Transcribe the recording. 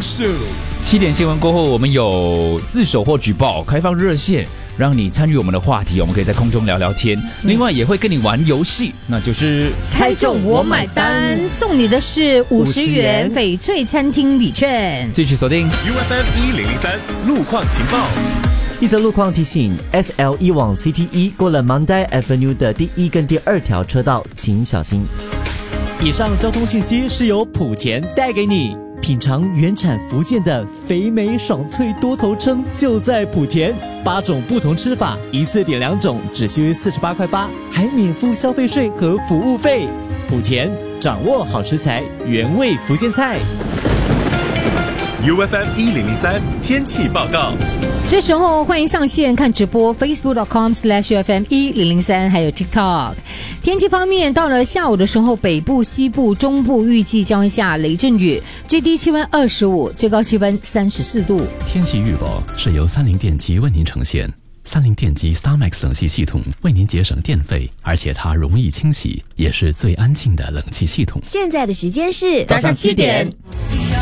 手。 7点新闻过后，我们有自首或举报开放热线，让你参与我们的话题，我们可以在空中聊聊天。另外也会跟你玩游戏，那就是猜中我买单，送你的是50元翡翠餐厅礼券。 继续锁定 UFM 1003路况情报。 一则路况提醒 ，SL1 往 CT1 过了 Mandai Avenue 的第1跟第2条车道，请小心。 以上交通讯息是由莆田带给你。品尝原产福建的肥美爽脆多头称就在莆田，8种不同吃法，一次点2种，只需48块8，还免付消费税和服务费。莆田掌握好食材，原味福建菜。 UFM 1003天气报告。 这时候欢迎上线看直播 Facebook.com/UFM 1003，还有 TikTok。天气方面，到了下午的时候，北部、西部、中部预计将会下雷阵雨，最低气温25，最高气温34度。 天气预报是由30电机为您呈现。30电机 StarMax 冷气系统为您节省电费，而且它容易清洗，也是最安静的冷气系统。 现在的时间是早上7点。